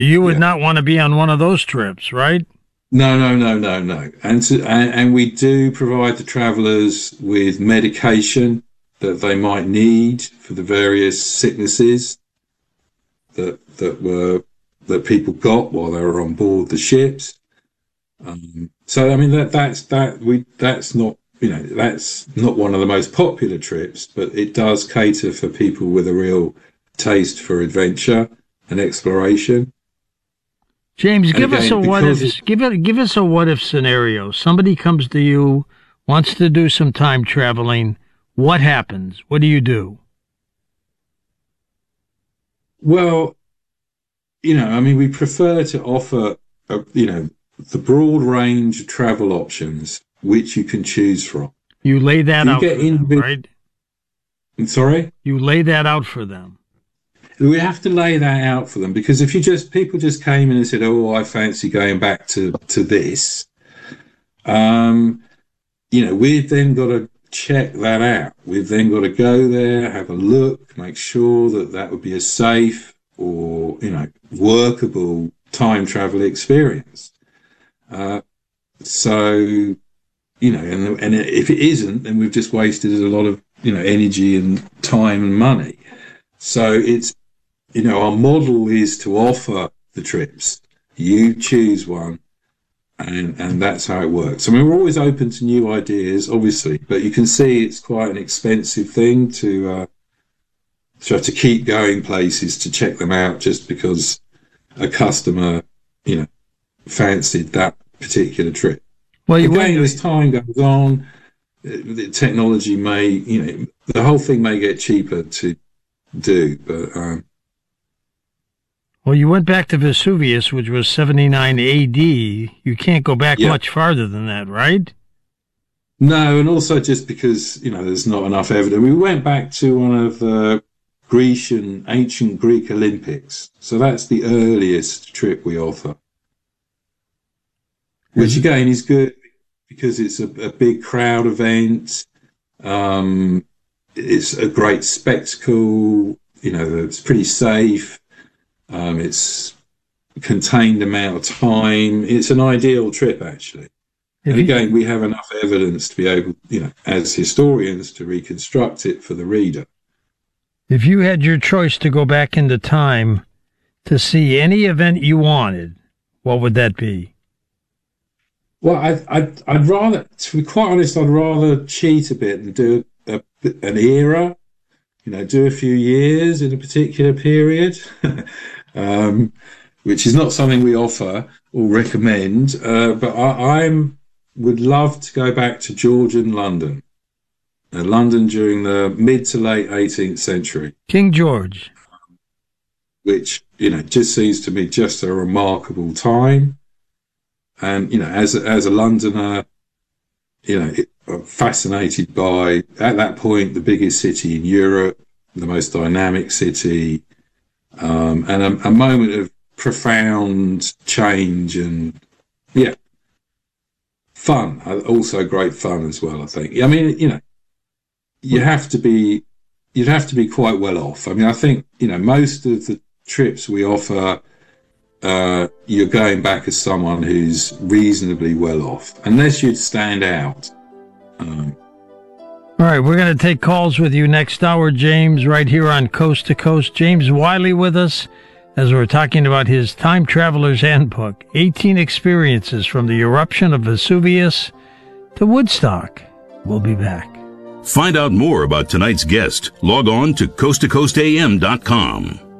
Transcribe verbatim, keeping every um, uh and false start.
You would yeah. not want to be on one of those trips, right? No, no, no, no, no. And, to, and, and we do provide the travellers with medication that they might need for the various sicknesses that that were that people got while they were on board the ships. Um, so, I mean, that that's that we that's not you know that's not one of the most popular trips, but it does cater for people with a real taste for adventure and exploration. James, And give again, us a what if. because it- Give it. Give us a what if scenario. Somebody comes to you, wants to do some time traveling. What happens? What do you do? Well, you know, I mean, we prefer to offer, a, you know, the broad range of travel options which you can choose from. You lay that You out get for them, individ- right? I'm sorry? You lay that out for them. We have to lay that out for them, because if you just, people just came in and said, oh, I fancy going back to, to this, um, you know, we've then got to check that out. We've then got to go there, have a look, make sure that that would be a safe or, you know, workable time travel experience. Uh, so, you know, and, and if it isn't, then we've just wasted a lot of, you know, energy and time and money. So it's, you know, our model is to offer the trips. You choose one, and and that's how it works. I mean, we're always open to new ideas, obviously, but you can see it's quite an expensive thing to uh, to have to keep going places to check them out just because a customer, you know, fancied that particular trip. Well, you Again, went- as time goes on, the technology may, you know, the whole thing may get cheaper to do, but um, Well, you went back to Vesuvius, which was seventy-nine A D. You can't go back Yeah. much farther than that, right? no, and also just because, you know, there's not enough evidence. We went back to one of the Grecian, ancient Greek Olympics. So that's the earliest trip we offer. Which again is good because it's a, a big crowd event. Um, it's a great spectacle. You know, it's pretty safe. Um, it's a contained amount of time. It's an ideal trip, actually. If And you- again, we have enough evidence to be able, you know, as historians, to reconstruct it for the reader. If you had your choice to go back into time to see any event you wanted, what would that be? Well, I'd, I'd, I'd rather, to be quite honest, I'd rather cheat a bit and do a, an era, you know, do a few years in a particular period, um, which is not something we offer or recommend. Uh, but I I'm, would love to go back to Georgian London, uh, London during the mid to late eighteenth century. King George. Which, you know, just seems to me just a remarkable time. And, you know, as a, as a Londoner, you know, it, I'm fascinated by, at that point, the biggest city in Europe, the most dynamic city, um, and a, a moment of profound change and, yeah, fun. Also great fun as well, I think. I mean, you know, you have to be, you'd have to be quite well off. I mean, I think, you know, most of the trips we offer, uh, you're going back as someone who's reasonably well off, unless you'd stand out. Um, All right, we're going to take calls with you next hour, James, right here on Coast to Coast. James Wiley with us as we're talking about his Time Traveler's Handbook, eighteen experiences from the eruption of Vesuvius to Woodstock. We'll be back. Find out more about tonight's guest. Log on to coast to coast a m dot com.